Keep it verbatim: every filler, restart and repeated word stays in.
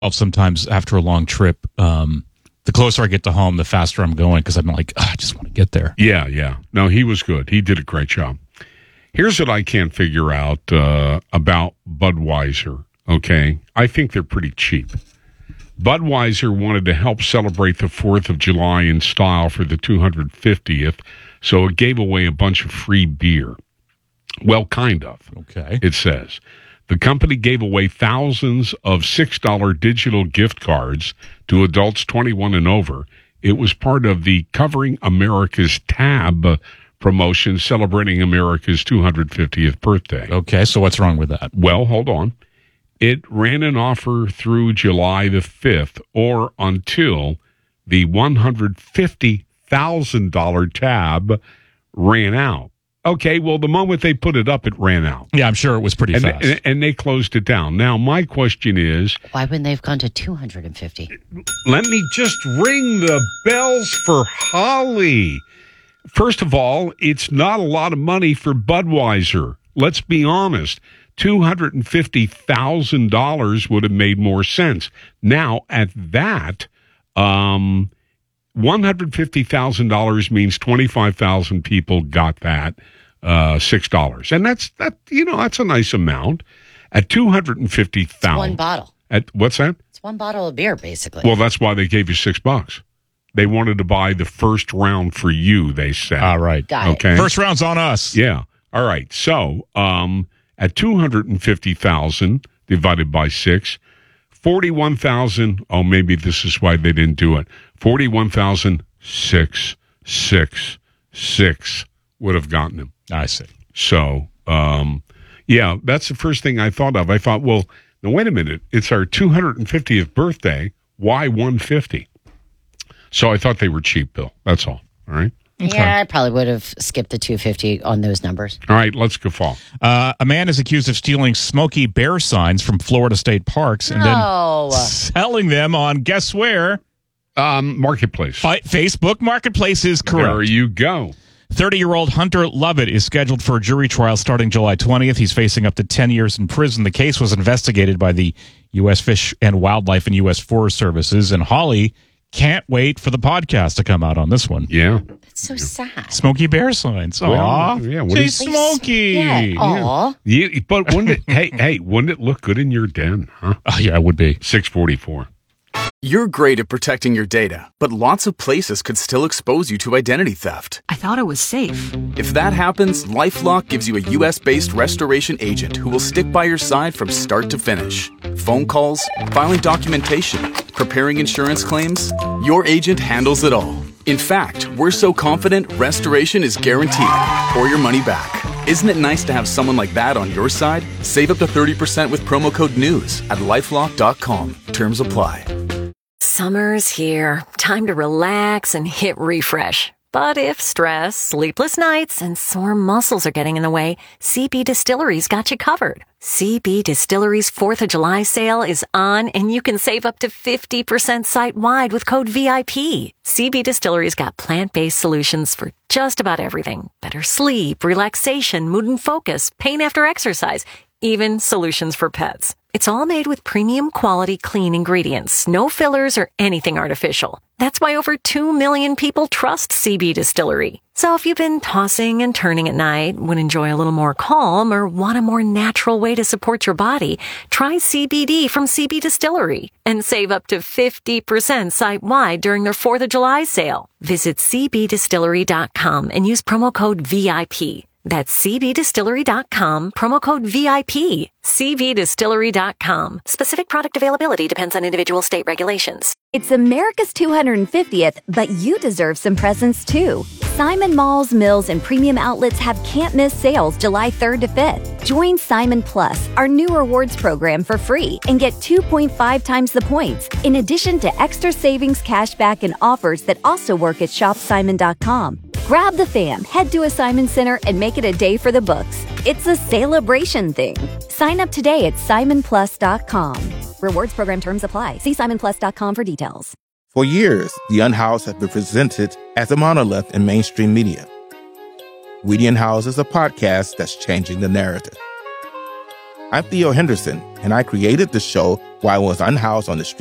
sometimes after a long trip, um, the closer I get to home, the faster I'm going because I'm like, oh, I just want to get there. Yeah, yeah. No, he was good. He did a great job. Here's what I can't figure out uh, about Budweiser, okay? I think they're pretty cheap. Budweiser wanted to help celebrate the fourth of July in style for the two hundred fiftieth, so it gave away a bunch of free beer. Well, kind of, Okay. it says. The company gave away thousands of six dollar digital gift cards to adults twenty-one and over. It was part of the Covering America's Tab promotion celebrating America's two hundred fiftieth birthday. Okay, so what's wrong with that? Well, hold on. It ran an offer through July the fifth or until the one hundred fifty thousand dollars tab ran out. Okay, well, the moment they put it up, it ran out. Yeah, I'm sure it was pretty And, fast. and, and they closed it down. Now, my question is... Why wouldn't they have gone to two hundred fifty? Let me just ring the bells for Holly. First of all, it's not a lot of money for Budweiser. Let's be honest. two hundred fifty thousand dollars would have made more sense. Now, at that, um, one hundred fifty thousand dollars means twenty-five thousand people got that, uh, six dollars. And that's, that. you know, that's a nice amount. At two hundred fifty thousand dollars. One bottle. At, what's that? It's one bottle of beer, basically. Well, that's why they gave you six bucks. They wanted to buy the first round for you, they said. All right. Got it. Okay. First round's on us. Yeah. All right. So, um, at two hundred fifty thousand divided by six, forty-one thousand. Oh, maybe this is why they didn't do it. forty-one thousand six six six would have gotten him. I see. So, um, yeah, that's the first thing I thought of. I thought, well, now wait a minute. It's our two hundred fiftieth birthday. Why one hundred fifty? So I thought they were cheap, Bill. That's all. All right. Okay. Yeah, I probably would have skipped the two hundred fifty on those numbers. All right. Let's guffaw. Uh, a man is accused of stealing Smokey Bear signs from Florida state parks and No. then selling them on, guess where? Um, Marketplace. Fi- Facebook Marketplace is correct. There you go. thirty-year-old Hunter Lovett is scheduled for a jury trial starting July twentieth. He's facing up to ten years in prison. The case was investigated by the U S Fish and Wildlife and U S Forest Services, and Holly can't wait for the podcast to come out on this one. Yeah. That's so sad. Smokey Bear signs. Well, Aw. yeah, what Say do you- Smokey. Yeah. Aw. You, but wouldn't it, hey, hey, wouldn't it look good in your den, huh? Oh, yeah, it would be. six forty-four. You're great at protecting your data, but lots of places could still expose you to identity theft. I thought it was safe. If that happens, LifeLock gives you a U S-based restoration agent who will stick by your side from start to finish. Phone calls, filing documentation, preparing insurance claims, your agent handles it all. In fact, we're so confident restoration is guaranteed or your money back. Isn't it nice to have someone like that on your side? Save up to thirty percent with promo code NEWS at lifelock dot com. Terms apply. Summer's here. Time to relax and hit refresh. But if stress, sleepless nights, and sore muscles are getting in the way, C B Distillery's got you covered. C B Distillery's fourth of July sale is on, and you can save up to fifty percent site-wide with code V I P. C B Distillery's got plant-based solutions for just about everything. Better sleep, relaxation, mood and focus, pain after exercise, even solutions for pets. It's all made with premium quality clean ingredients, no fillers or anything artificial. That's why over two million people trust C B Distillery. So if you've been tossing and turning at night, would enjoy a little more calm, or want a more natural way to support your body, try C B D from C B Distillery and save up to fifty percent site-wide during their fourth of July sale. Visit C B distillery dot com and use promo code V I P. That's C B distillery dot com, promo code V I P. C B distillery dot com. Specific product availability depends on individual state regulations. It's America's two hundred fiftieth, but you deserve some presents too. Simon Malls, Mills, and premium outlets have can't-miss sales July third to fifth. Join Simon Plus, our new rewards program, for free and get two point five times the points, in addition to extra savings, cashback, and offers that also work at shop simon dot com. Grab the fam, head to a Simon Center, and make it a day for the books. It's a celebration thing. Sign up today at simon plus dot com. Rewards program terms apply. See simon plus dot com for details. For years, The Unhoused has been presented as a monolith in mainstream media. We the Unhoused is a podcast that's changing the narrative. I'm Theo Henderson, and I created the show while I was unhoused on the street